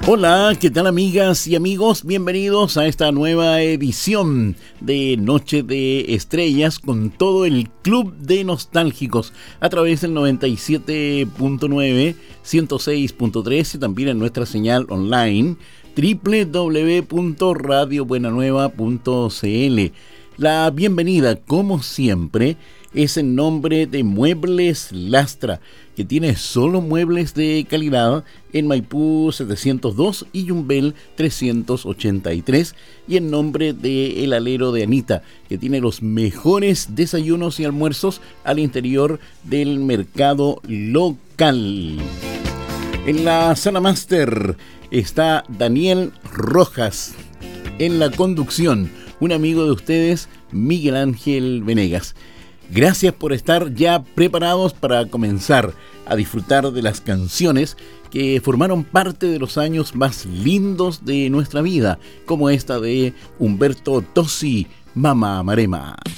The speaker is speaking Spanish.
Hola, ¿qué tal amigas y amigos? Bienvenidos a esta nueva edición de Noche de Estrellas con todo el Club de Nostálgicos a través del 97.9, 106.3 y también en nuestra señal online www.radiobuenanueva.cl. La bienvenida, como siempre, es en nombre de Muebles Lastra, que tiene solo muebles de calidad en Maipú 702 y Yumbel 383, y en nombre de El Alero de Anita, que tiene los mejores desayunos y almuerzos al interior del mercado local. En la sala máster está Daniel Rojas. En la conducción, un amigo de ustedes, Miguel Ángel Venegas. Gracias por estar ya preparados para comenzar a disfrutar de las canciones que formaron parte de los años más lindos de nuestra vida, como esta de Humberto Tozzi, Mama Marema.